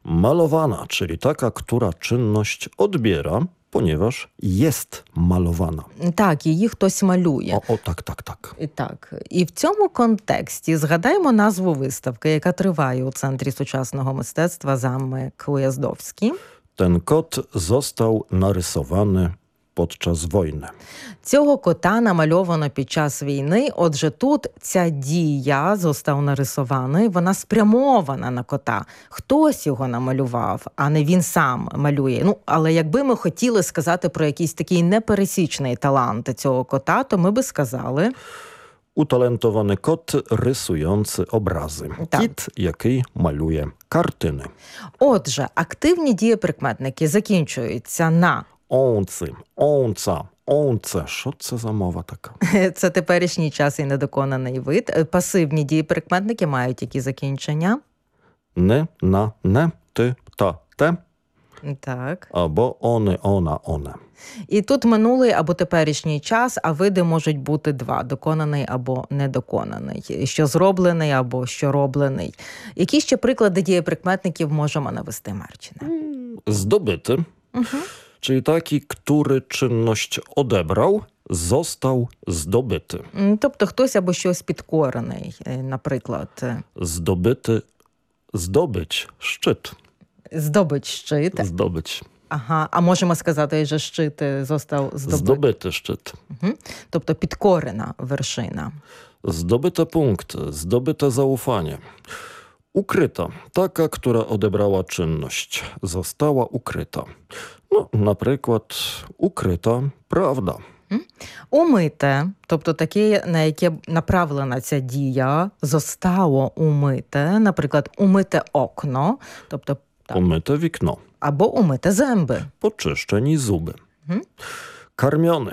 Malowana, czyli taka, która czynność odbiera, ponieważ jest malowana. Так, її хтось малює. Так. Так. І в цьому контексті згадаємо назву виставки, яка триває у Центрі сучасного мистецтва «Замок Уjazdowski». Ten kot został narysowany podczas wojny. Цього кота намальовано під час війни, отже тут ця дія «został нарисований», вона спрямована на кота. Хтось його намалював, а не він сам малює. Але якби ми хотіли сказати про якийсь такий непересічний талант цього кота, то ми би сказали... Utalentowany kot rysujący obrazy. Так. Кіт, який малює картини. Отже, активні дієприкметники закінчуються на Онци, онца, онце. Що це за мова така? це теперішній час і недоконаний вид. Пасивні дієприкметники мають які закінчення? Не, на, не, ти, та, те. Так. Або они, она, оне. І тут минулий або теперішній час, а види можуть бути два – доконаний або недоконаний, що зроблений або що роблений. Які ще приклади дієприкметників можемо навести, Марчине? Zdobyty, czyli taki, który czynność odebrał, został zdobyty. Тобто хтось або щось підкорений, наприклад. Zdobyty, zdobyć, szczyt. Здобич щит. Zdobyć. Ага, а можемо сказати, що щит został Zdobyty szczyt. Тобто підкорена вершина. Zdobyte punkty, zdobyte zaufanie. Ukryta, taka, która odebrała czynność, została ukryta. Na przykład ukryta prawda. Умите, тобто таке, на яке направлена ця дія, zostało умите, наприклад, умите окно, тобто Umyte wikno. або умите зęby. Poczyszczeni zuby. Karmiony.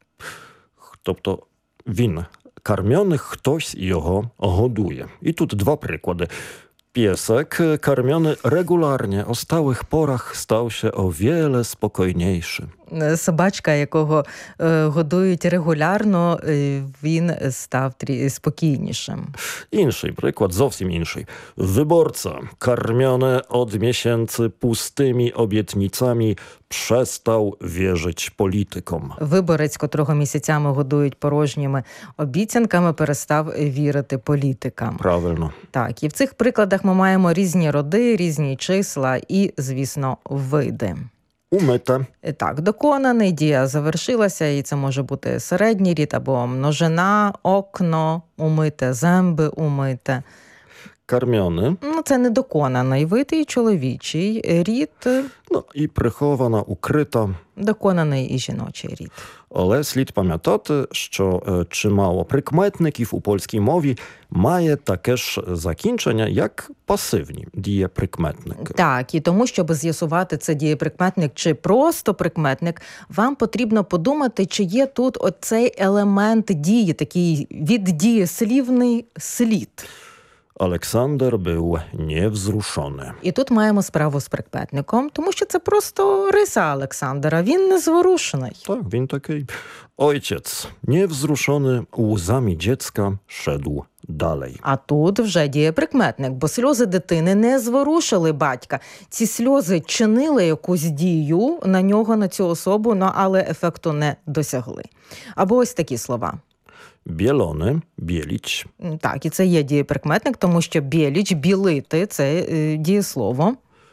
Тобто він karmiony, ktoś його годує. I tu dwa przykłady. Piesek karmiony regularnie o stałych porach stał się o wiele spokojniejszy. Собачка, якого годують регулярно, він став спокійнішим. Інший приклад, зовсім інший. Wyborca, karmiony od miesięcy pustymi obietnicami, przestał wierzyć politykom. Виборець, котрого місяцями годують порожніми обіцянками, перестав вірити політикам. Правильно. Так, і в цих прикладах ми маємо різні роди, різні числа і, звісно, види. Umyte. Так, доконаний, дія завершилася, і це може бути середній рід або множина, окно, умите, зęby умите. Karmiony. Це недоконаний вид і чоловічий рід. І прихована, укрита. Доконаний і жіночий рід. Але слід пам'ятати, що чимало прикметників у польській мові має таке ж закінчення, як пасивні дієприкметники. Так, і тому, щоб з'ясувати, це дієприкметник чи просто прикметник, вам потрібно подумати, чи є тут оцей елемент дії, такий віддієслівний слід. Олександр був невзрушений. І тут маємо справу з прикметником, тому що це просто риса Олександра, він незворушений. Так, він такий. Ojciec, невзрушений łzami dziecka, szedł dalej. А тут вже дієприкметник, бо сльози дитини не зворушили батька. Ці сльози чинили якусь дію на нього, на цю особу, але ефекту не досягли. Або ось такі слова. Bielony, bielić. Так, і це є дієприкметник, тому що біліч, білити – це дієслово.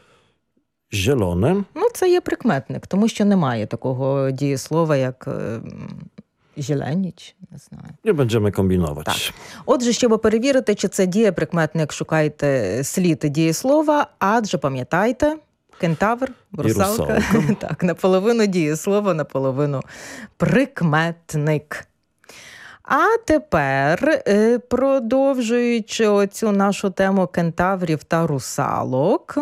Zielone. Це є прикметник, тому що немає такого дієслова, як зеленіч, не знаю. Nie będziemy kombinować. Так. Отже, щоб перевірити, чи це дієприкметник, шукайте слід дієслова, адже пам'ятайте, кентавр, русалка. Так, наполовину дієслово, наполовину прикметник. А тепер, продовжуючи оцю нашу тему кентаврів та русалок.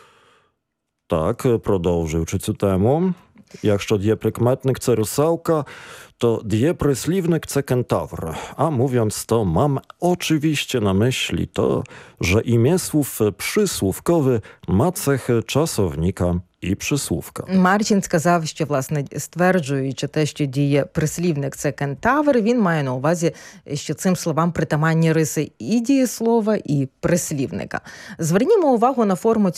Так, продовжуючи цю тему. Якщо дієприкметник – це русалка, to dieprysłownik це kentawr. A mówiąc to, mam oczywiście na myśli to, że imię słów przysłówkowy ma cechy czasownika і присłówka. Марчин сказав, що, власне, стверджуючи те, що дієприслівник – це кентавр, він має на увазі, що цим словам притаманні риси і дієслова, і прислівника. Звернімо увагу на форму